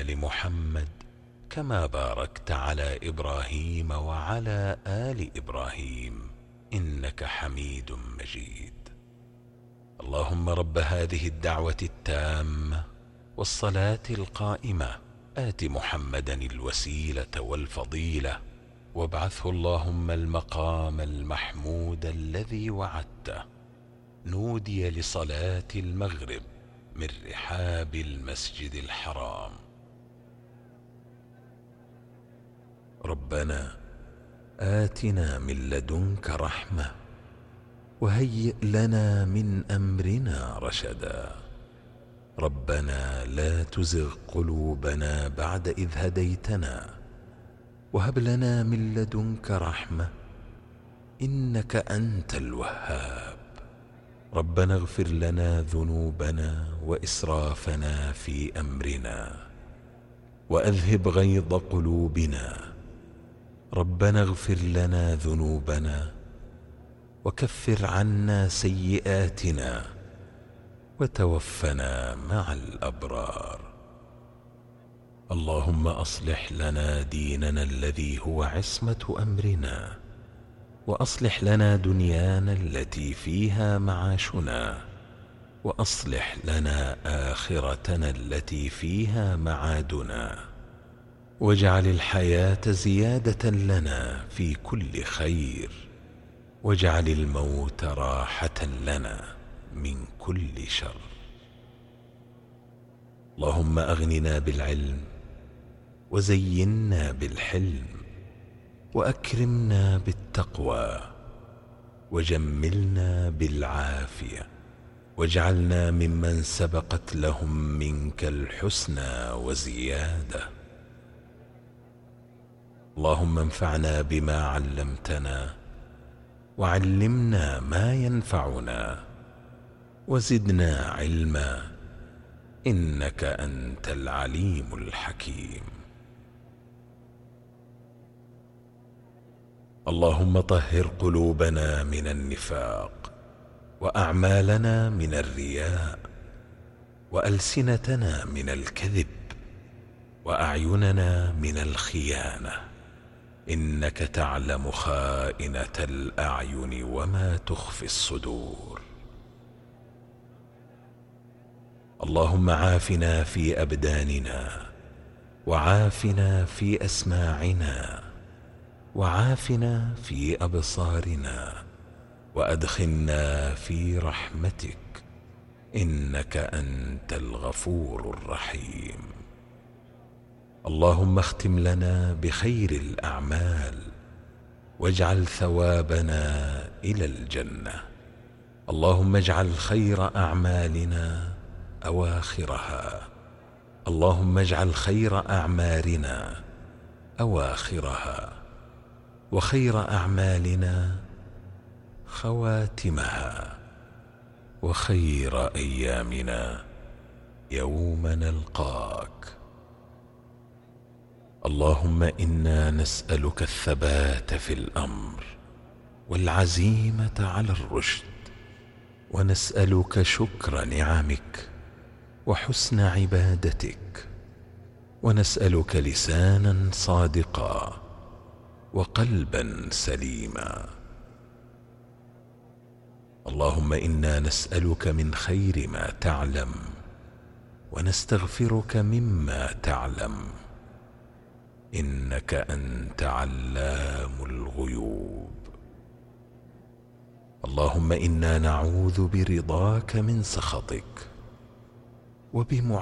آل محمد كما باركت على إبراهيم وعلى آل إبراهيم إنك حميد مجيد. اللهم رب هذه الدعوة التامة والصلاة القائمة آت محمدا الوسيلة والفضيلة وابعثه اللهم المقام المحمود الذي وعدته. نودي لصلاة المغرب من رحاب المسجد الحرام. ربنا آتنا من لدنك رحمة وهيئ لنا من أمرنا رشدا. ربنا لا تزغ قلوبنا بعد إذ هديتنا وهب لنا من لدنك رحمة إنك أنت الوهاب. ربنا اغفر لنا ذنوبنا وإسرافنا في أمرنا وأذهب غيظ قلوبنا. ربنا اغفر لنا ذنوبنا وكفر عنا سيئاتنا وتوفنا مع الأبرار. اللهم أصلح لنا ديننا الذي هو عصمة أمرنا وأصلح لنا دنيانا التي فيها معاشنا وأصلح لنا آخرتنا التي فيها معادنا واجعل الحياة زيادة لنا في كل خير واجعل الموت راحة لنا من كل شر. اللهم أغننا بالعلم وزينا بالحلم وأكرمنا بالتقوى وجملنا بالعافية واجعلنا ممن سبقت لهم منك الحسنى وزيادة. اللهم انفعنا بما علمتنا وعلمنا ما ينفعنا وزدنا علما إنك أنت العليم الحكيم. اللهم طهر قلوبنا من النفاق وأعمالنا من الرياء وألسنتنا من الكذب وأعيننا من الخيانة إنك تعلم خائنة الأعين وما تخفي الصدور. اللهم عافنا في أبداننا وعافنا في أسماعنا وعافنا في أبصارنا وأدخلنا في رحمتك إنك أنت الغفور الرحيم. اللهم اختم لنا بخير الأعمال واجعل ثوابنا إلى الجنة. اللهم اجعل خير أعمالنا أواخرها. اللهم اجعل خير أعمارنا أواخرها وخير أعمالنا خواتمها وخير أيامنا يوم نلقاك. اللهم إنا نسألك الثبات في الأمر والعزيمة على الرشد ونسألك شكر نعمك وحسن عبادتك ونسألك لسانا صادقا وقلبا سليما. اللهم إنا نسألك من خير ما تعلم ونستغفرك مما تعلم إنك أنت علام الغيوب. اللهم إنا نعوذ برضاك من سخطك